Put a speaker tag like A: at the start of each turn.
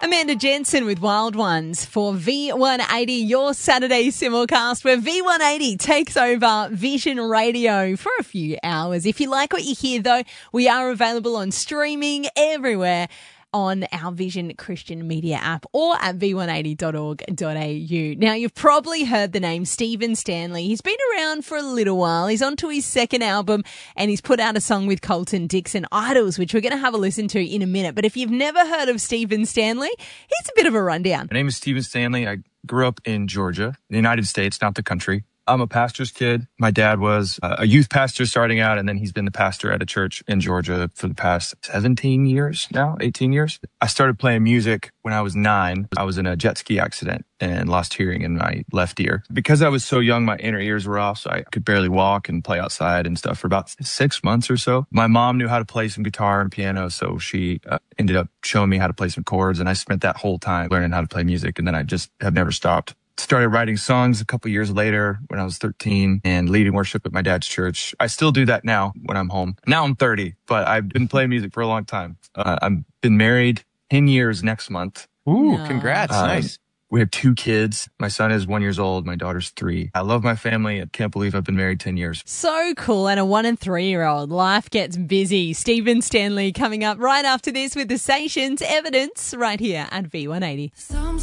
A: Amanda Jensen with Wild Ones for V180, your Saturday simulcast, where V180 takes over Vision Radio for a few hours. If you like what you hear, though, we are available on streaming everywhere on our Vision Christian Media app or at v180.org.au. Now, you've probably heard the name Stephen Stanley. He's been around for a little while. He's on to his second album and he's put out a song with Colton Dixon, Idols, which we're going to have a listen to in a minute. But if you've never heard of Stephen Stanley, here's a bit of a rundown.
B: My name is Stephen Stanley. I grew up in Georgia, the United States, not the country. I'm a pastor's kid. My dad was a youth pastor starting out, and then he's been the pastor at a church in Georgia for the past 17 years now, 18 years. I started playing music when I was 9. I was in a jet ski accident and lost hearing in my left ear. Because I was so young, my inner ears were off, so I could barely walk and play outside and stuff for about 6 months or so. My mom knew how to play some guitar and piano, so she ended up showing me how to play some chords, and I spent that whole time learning how to play music, and then I just have never stopped. Started writing songs a couple years later when I was 13 and leading worship at my dad's church. I still do that now when I'm home. Now I'm 30, but I've been playing music for a long time. I've been married 10 years next month.
C: Ooh, congrats. Nice.
B: We have 2 kids. My son is 1 year old. My daughter's 3. I love my family. I can't believe I've been married 10 years.
A: So cool. And a 1 and 3-year-old. Life gets busy. Stephen Stanley coming up right after this with the Station's Evidence right here at V180.